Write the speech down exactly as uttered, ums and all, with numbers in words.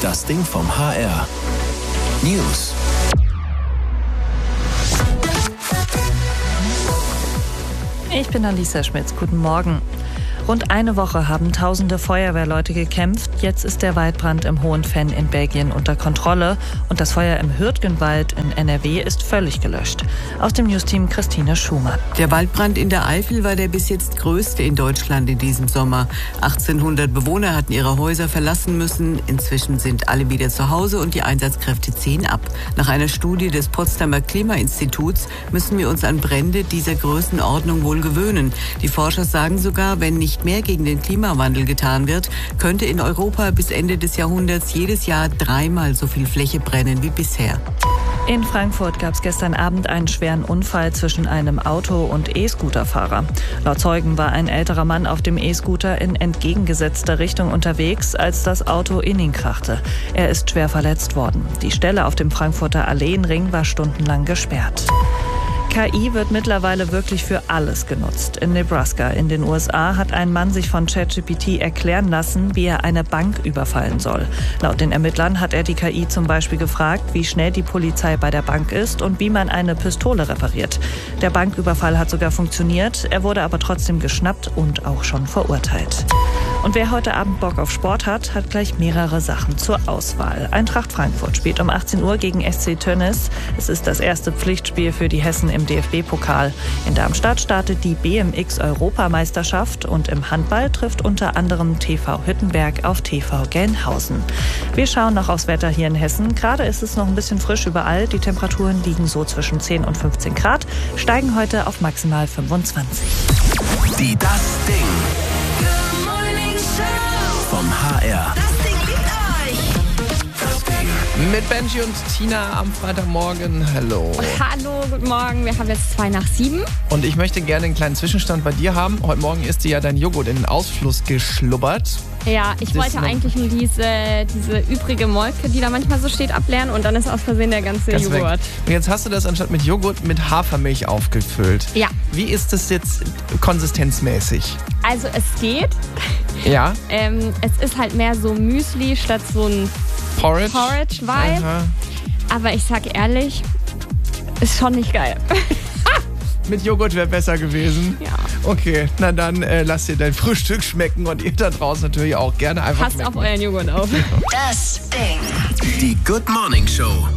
Das Ding vom H R. News. Ich bin Alisa Schmitz. Guten Morgen. Rund eine Woche haben tausende Feuerwehrleute gekämpft. Jetzt ist der Waldbrand im Hohen Venn in Belgien unter Kontrolle und das Feuer im Hürtgenwald in N R W ist völlig gelöscht. Aus dem Newsteam Christine Schumann. Der Waldbrand in der Eifel war der bis jetzt größte in Deutschland in diesem Sommer. achtzehnhundert Bewohner hatten ihre Häuser verlassen müssen. Inzwischen sind alle wieder zu Hause und die Einsatzkräfte ziehen ab. Nach einer Studie des Potsdamer Klimainstituts müssen wir uns an Brände dieser Größenordnung wohl gewöhnen. Die Forscher sagen sogar, wenn nicht mehr gegen den Klimawandel getan wird, könnte in Europa bis Ende des Jahrhunderts jedes Jahr dreimal so viel Fläche brennen wie bisher. In Frankfurt gab es gestern Abend einen schweren Unfall zwischen einem Auto- und E-Scooter-Fahrer. Laut Zeugen war ein älterer Mann auf dem E-Scooter in entgegengesetzter Richtung unterwegs, als das Auto in ihn krachte. Er ist schwer verletzt worden. Die Stelle auf dem Frankfurter Alleenring war stundenlang gesperrt. K I wird mittlerweile wirklich für alles genutzt. In Nebraska in den U S A hat ein Mann sich von ChatGPT erklären lassen, wie er eine Bank überfallen soll. Laut den Ermittlern hat er die K I zum Beispiel gefragt, wie schnell die Polizei bei der Bank ist und wie man eine Pistole repariert. Der Banküberfall hat sogar funktioniert, er wurde aber trotzdem geschnappt und auch schon verurteilt. Und wer heute Abend Bock auf Sport hat, hat gleich mehrere Sachen zur Auswahl. Eintracht Frankfurt spielt um achtzehn Uhr gegen S C Tönnies. Es ist das erste Pflichtspiel für die Hessen im D F B-Pokal. In Darmstadt startet die B M X-Europameisterschaft und im Handball trifft unter anderem T V Hüttenberg auf T V Gelnhausen. Wir schauen noch aufs Wetter hier in Hessen. Gerade ist es noch ein bisschen frisch überall. Die Temperaturen liegen so zwischen zehn und fünfzehn Grad, steigen heute auf maximal fünfundzwanzig. Die Das Ding vom H R. Das Ding liebt euch. Das Ding. Mit Benji und Tina am Freitagmorgen. Hallo. Hallo, guten Morgen. Wir haben jetzt zwei nach sieben. Und ich möchte gerne einen kleinen Zwischenstand bei dir haben. Heute Morgen ist dir ja dein Joghurt in den Ausfluss geschlubbert. Ja, ich Das wollte noch- eigentlich nur diese, diese übrige Molke, die da manchmal so steht, ableeren und dann ist aus Versehen der ganze Ganz weg. Joghurt. Und jetzt hast du das anstatt mit Joghurt mit Hafermilch aufgefüllt. Ja, Wie ist das jetzt konsistenzmäßig? also es geht. Ja, Ähm, es ist halt mehr so Müsli statt so ein Porridge. Porridge-Vibe. Aha. Aber ich sag ehrlich, ist schon nicht geil. Mit Joghurt wäre besser gewesen. Ja. Okay, na dann äh, lass dir dein Frühstück schmecken und ihr da draußen natürlich auch gerne einfach Passt schmecken. auf euren Joghurt auf. Das Ding. Die Good Morning Show.